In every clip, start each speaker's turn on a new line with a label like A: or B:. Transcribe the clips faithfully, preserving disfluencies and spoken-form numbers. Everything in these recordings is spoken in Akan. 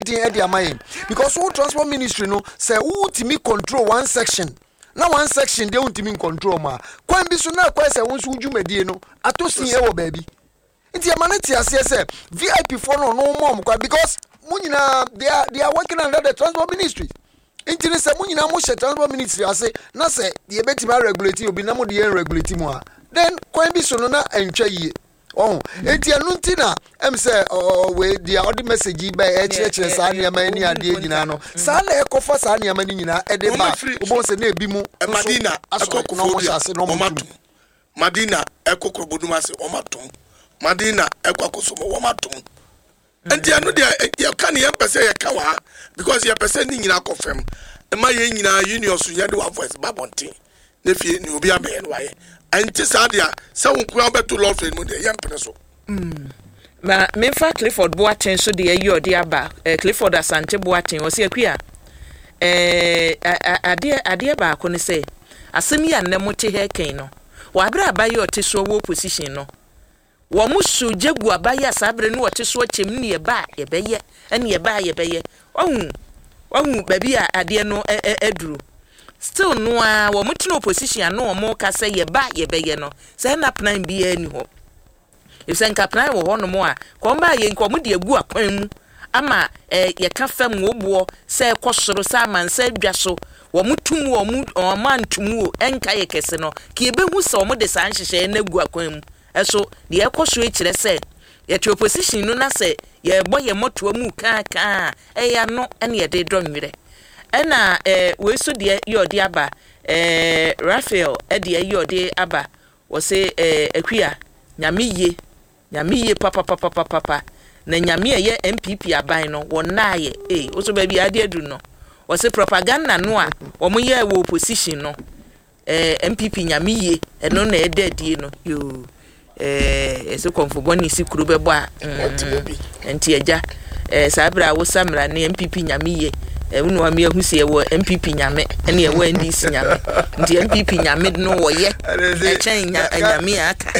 A: din e de amayin because who transport ministry no say who timi control one section na one section dey untimi control ma kwan bi so na kwa say won so dwumadie no atosin e wo baabi nti amanati ase say V I P for no no mom kwa because munyina they are they are working under the transport ministry nti ne say munyina mo she transport ministry ase na say ye betima regulate obi na mo de regulate mu a then kwan bi so no na entwa yie oh enti anu nti na em say oh we dia odi message ba e chere chere sa na ma ni ade nyina no sa na e kofa sa na ma ni nyina e de ba obo se na ebi mu
B: Madina akokofo no matum Madina ekokobodum ase o matum Madina ekwakosomo o matum enti anu dia ye kan ye pese ye ka wa because ye pese ni nyina kofem e ma ye nyina union so ye de wa voice babontin na fie ni obi abe no waye enti sadia se wonkura beto law firm mu de ye mpene so
C: mm ma memfa Clifford Boateng so de ye odi aba Clifford Asante Boateng o se akua eh ade ade ba ko ne se asem ya nne mote heken no wa abra abaye ote so wo position no wo musu jegu abaye asabre no ote so chem ne ye ba ye beye ene ye ba ye beye ohun ohun baby ade no eduru still no a wo mutino opposition no mo ka say ye ba ye beye no say na plan bi ani ho if say nka plan wo ho no mo a ko mba ye nko mo de agu akwan mu ama eh ye ka fam wo bo say kosoro sa man say dwaso wo mutum wo mu o man tumu enka ye kese no ki ebe hu se wo de san hihye na agu akwan mu eso de ekoso e kire say ye to opposition no na say ye boye moto mu ka ka e ya no ene ye de do nwire ena eh we so de ye odi aba eh Raphael e de ye odi aba wo say eh akua nyamiye nyamiye papa papa papa papa na nyame ye M P P aban no wonaye eh wo so ba bi ade adu no wo say propaganda no a wo mo ye wo opposition no eh M P P nyamiye eno na ede adie no yo eh ese konfoboni si kuru bebo a enti eja eh sabra wo samra na M P P nyamiye e unu wa me hu se wo M P P nyame ene e wo N D C nyame ndi M P P nyame no wo ye e chen nyame aka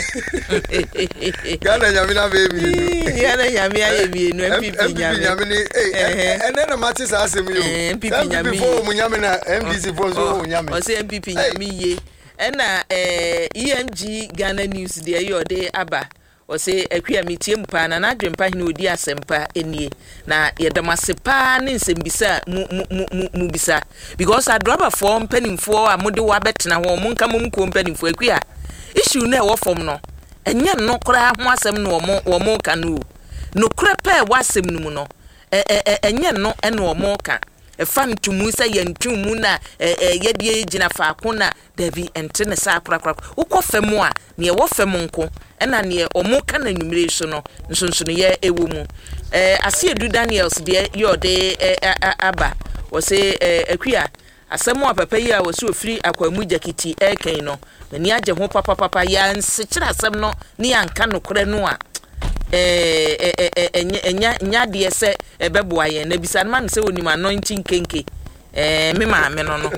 A: Gana nyame na baby
C: Gana nyame aye bi no M P P
A: nyame ni eh ene na mati sa asem yo
C: M P P nyame
A: before mu nyame na M D C for so nyame
C: o se M P P nyame ye ena eh E M G Ghana News de ayo de aba o se akua metie mpa na na dwempa hene odi asempa enie na yedamasepa ne nsembisa mu mu mu bisa because adroba for mpanimfo a mode wa betena ho mo nka mo ko mpanimfo akua issue na e wo fom no enye no kora ho asem no wo wo mo ka no no kora pa wa asem no mu no enye no ene wo mo ka e fan tumu sa yantumu na ye die gina fa ko na davi ente ne sa kora kora ukofem a ne wo fem nko ena ne omo ka na numere so no nsonso no ye ewo mu eh Asiedu Daniels de yo de aba wo se akua asemu apapa yi a wo se ofiri akwamu jakiti eken no ni age ho papa papa ya nsekira asem no ni anka no kore no a eh enya nya de se ebeboa ye na bisa man se woni anointing kenke eh me ma me no no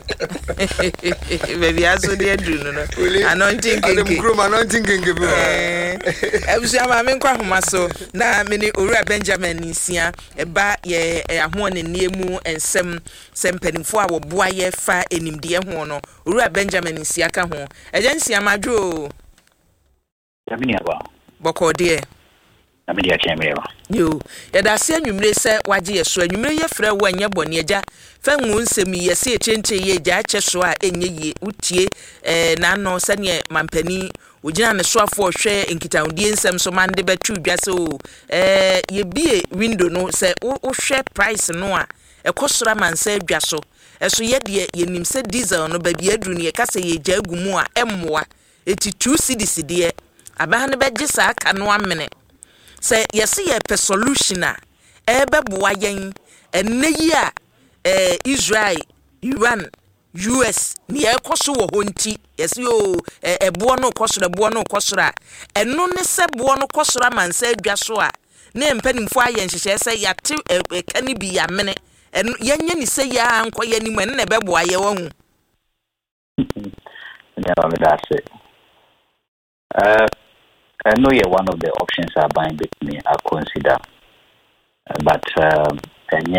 C: baby aso de adu no no anointing kenke
A: adam kro anointing kenke bi
C: eh abusia ma me nkwa homa so na me ni Owura Benjamin Nsia eba ye aho ne niemu ensem sempanimfo a wo boa ye fa enimde ho no Owura Benjamin Nsia ka ho agency amadwo
D: yamini aba
C: boko de
D: media chamber
C: yo ya da se anwumre se waje ye so anwumre ye frɛ wo anya bɔne agya fa nwu nsɛm ye se chenche ye gya akyɛ so a enye ye utie eh na no se ne mampani ogina ne so afo hwɛ nkitahodie nsɛm so mande betwu dwa se o eh ye bie window no se wo hwɛ price no a ekosora mansa adwa so eso ye de ye nim se diesel no ba bia duru ne ye ka se ye gya agumu a emmoa eti two cedis de aba ne begye sa aka no amene say yes ye per solution a ebeboa yen eneyi a eh Israel Iran U S ni ekoso wo honti yes yo ebo no kosoro ebo no kosoro eno ne se bo no kosoro mansa adwa so a na mpanimfo ayen hyehyɛ sɛ yate kani bi ya mene eno yenye ni se ya ankoye ni mu ne beboa ye wo hu
D: yeah that's it uh I know you're one of the options are buying with me I consider uh, but um